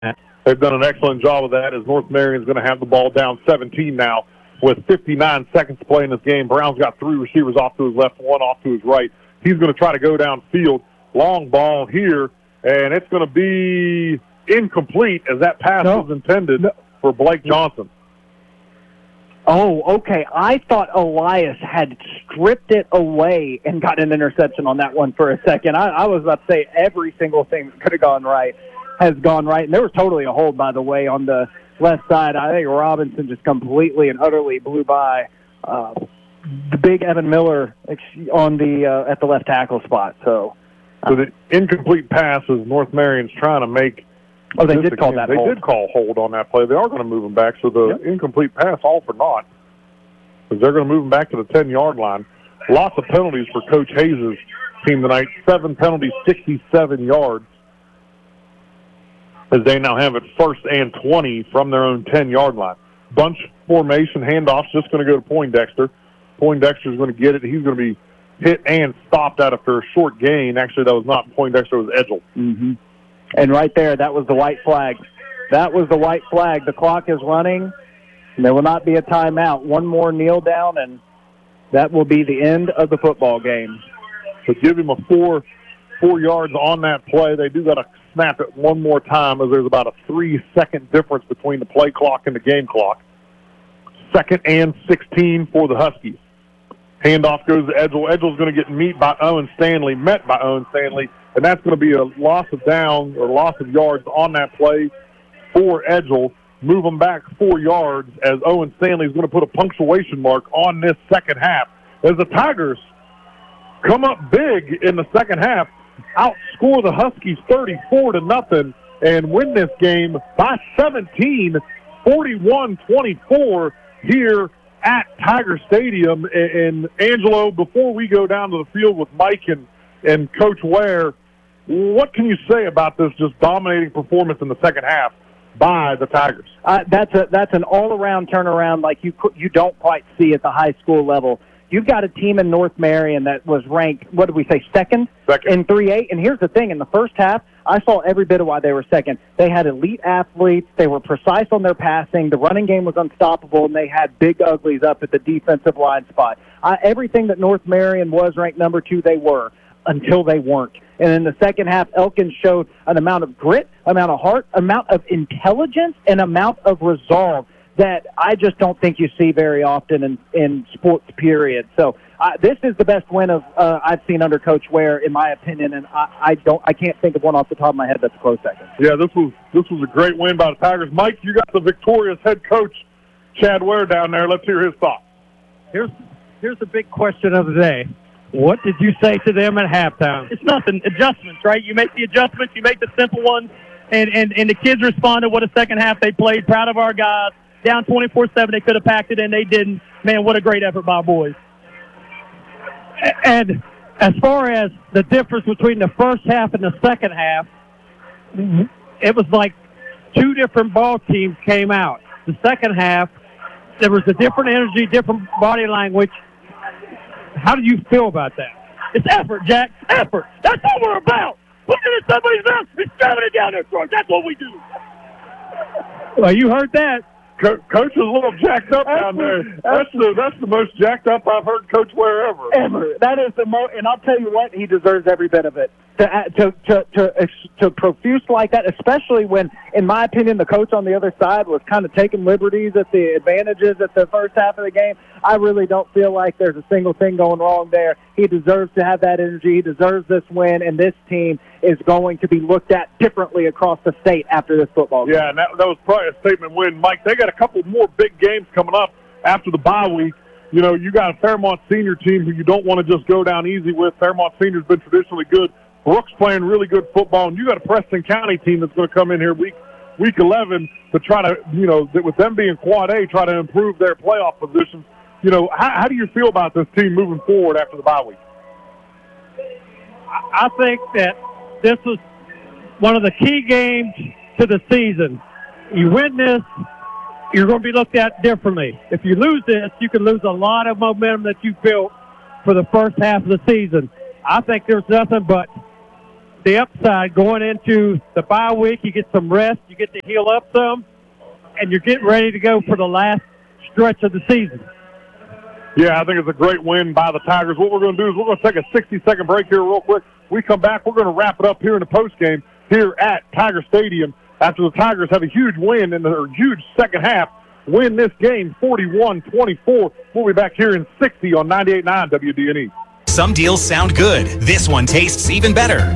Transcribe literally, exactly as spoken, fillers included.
They've done an excellent job of that as North Marion's going to have the ball down seventeen now with fifty-nine seconds to play in this game. Brown's got three receivers off to his left, one off to his right. He's going to try to go downfield. Long ball here, and it's going to be incomplete as that pass no. was intended no. for Blake Johnson. Oh, okay. I thought Elias had stripped it away and got an interception on that one for a second. I, I was about to say every single thing that could have gone right has gone right. And there was totally a hold, by the way, on the left side. I think Robinson just completely and utterly blew by uh, the big Evan Miller on the uh, at the left tackle spot. So, uh, so the incomplete pass is North Marion's trying to make. Oh, they did call that They hold. did call hold on that play. They are going to move him back. So the yep. incomplete pass, all for naught, because they're going to move him back to the ten-yard line. Lots of penalties for Coach Hayes' team tonight. Seven penalties, sixty-seven yards, as they now have it first and twenty from their own ten-yard line. Bunch formation, handoff's just going to go to Poindexter. Poindexter's going to get it. He's going to be hit and stopped out after a short gain. Actually, that was not Poindexter, it was Edgel. Mm-hmm. And right there, that was the white flag. That was the white flag. The clock is running, and there will not be a timeout. One more kneel down, and that will be the end of the football game. So give him a four, four yards on that play. They do got to snap it one more time, as there's about a three-second difference between the play clock and the game clock. Second and sixteen for the Huskies. Handoff goes to Edgel. Edgel's going to get meet by Owen Stanley, met by Owen Stanley, and that's going to be a loss of down or loss of yards on that play for Edgel. Move them back four yards as Owen Stanley is going to put a punctuation mark on this second half. As the Tigers come up big in the second half, outscore the Huskies thirty-four to nothing, and win this game by seventeen, forty-one twenty-four here at Tiger Stadium. And Angelo, before we go down to the field with Mike and, and Coach Ware, what can you say about this just dominating performance in the second half by the Tigers? Uh, that's a that's an all-around turnaround like you you don't quite see at the high school level. You've got a team in North Marion that was ranked, what did we say, second, second. in three A. And here's the thing, in the first half, I saw every bit of why they were second. They had elite athletes. They were precise on their passing. The running game was unstoppable, and they had big uglies up at the defensive line spot. Uh, everything that North Marion was ranked number two, they were, until they weren't. And in the second half, Elkins showed an amount of grit, amount of heart, amount of intelligence, and amount of resolve that I just don't think you see very often in, in sports, period. So uh, this is the best win of uh, I've seen under Coach Ware, in my opinion, and I, I don't I can't think of one off the top of my head that's a close second. Yeah, this was this was a great win by the Tigers. Mike, you got the victorious head coach, Chad Ware, down there. Let's hear his thoughts. Here's here's the big question of the day. What did you say to them at halftime? It's nothing. Adjustments, right? You make the adjustments. You make the simple ones. And, and, and the kids responded. What a second half they played. Proud of our guys. Down twenty-four seven. They could have packed it in. They didn't. Man, what a great effort by our boys. And as far as the difference between the first half and the second half, it was like two different ball teams came out. The second half, there was a different energy, different body language. How do you feel about that? It's effort, Jack. Effort. That's what we're about. Putting it in somebody's mouth and shoving it down their throat. That's what we do. Well, you heard that. Co- Coach is a little jacked up down there. That's the that's the most jacked up I've heard Coach Ware ever. Ever. That is the most, and I'll tell you what, he deserves every bit of it. To to to to, to profuse like that, especially when, in my opinion, the coach on the other side was kind of taking liberties at the advantages at the first half of the game. I really don't feel like there's a single thing going wrong there. He deserves to have that energy. He deserves this win, and this team is going to be looked at differently across the state after this football game. Yeah, and that, that was probably a statement win. Mike, they got a couple more big games coming up after the bye week. You know, you got a Fairmont Senior team who you don't want to just go down easy with. Fairmont Senior's been traditionally good. Brooks playing really good football, and you got a Preston County team that's going to come in here week week eleven to try to, you know, with them being quad A, try to improve their playoff positions. You know, how, how do you feel about this team moving forward after the bye week? I think that this was one of the key games to the season. You win this, you're going to be looked at differently. If you lose this, you can lose a lot of momentum that you built for the first half of the season. I think there's nothing but the upside going into the bye week. You get some rest, you get to heal up some, and you're getting ready to go for the last stretch of the season. Yeah, I think it's a great win by the Tigers. What we're going to do is we're going to take a sixty-second break here real quick. We come back, we're going to wrap it up here in the postgame here at Tiger Stadium after the Tigers have a huge win in their huge second half, win this game forty-one twenty-four. We'll be back here in sixty on ninety-eight point nine W D N E. Some deals sound good. This one tastes even better.